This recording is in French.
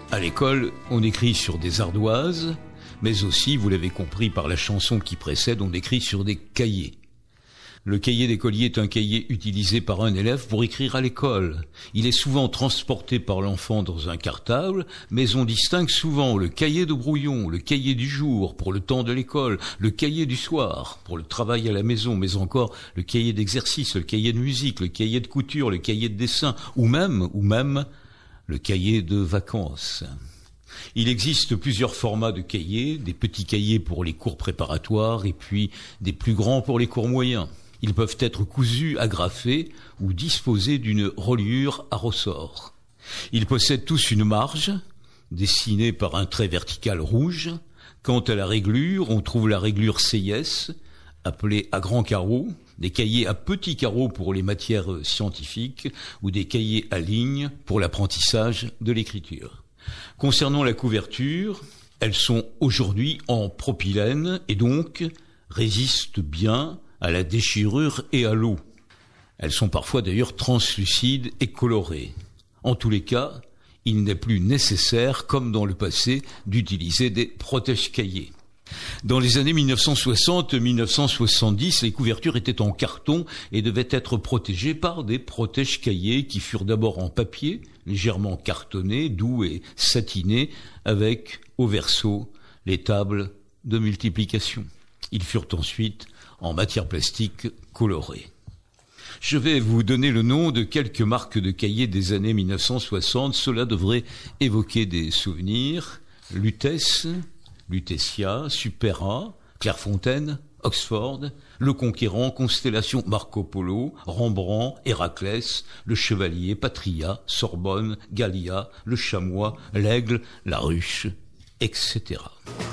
À l'école, on écrit sur des ardoises, mais aussi, vous l'avez compris par la chanson qui précède, on écrit sur des cahiers. Le cahier d'écolier est un cahier utilisé par un élève pour écrire à l'école. Il est souvent transporté par l'enfant dans un cartable, mais on distingue souvent le cahier de brouillon, le cahier du jour pour le temps de l'école, le cahier du soir pour le travail à la maison, mais encore le cahier d'exercice, le cahier de musique, le cahier de couture, le cahier de dessin, ou même le cahier de vacances. Il existe plusieurs formats de cahiers, des petits cahiers pour les cours préparatoires et puis des plus grands pour les cours moyens. Ils peuvent être cousus, agrafés ou disposés d'une reliure à ressort. Ils possèdent tous une marge, dessinée par un trait vertical rouge. Quant à la réglure, on trouve la réglure CIS, appelée à grands carreaux, des cahiers à petits carreaux pour les matières scientifiques ou des cahiers à lignes pour l'apprentissage de l'écriture. Concernant la couverture, elles sont aujourd'hui en propylène et donc résistent bien à la déchirure et à l'eau. Elles sont parfois d'ailleurs translucides et colorées. En tous les cas, il n'est plus nécessaire, comme dans le passé, d'utiliser des protège-cahiers. Dans les années 1960-1970, les couvertures étaient en carton et devaient être protégées par des protège-cahiers qui furent d'abord en papier, légèrement cartonné, doux et satiné, avec, au verso, les tables de multiplication. Ils furent ensuite en matière plastique colorée. Je vais vous donner le nom de quelques marques de cahiers des années 1960. Cela devrait évoquer des souvenirs. Lutèce, Lutetia, Supera, Clairefontaine, Oxford, Le Conquérant, Constellation, Marco Polo, Rembrandt, Héraclès, Le Chevalier, Patria, Sorbonne, Gallia, Le Chamois, l'Aigle, La Ruche, etc.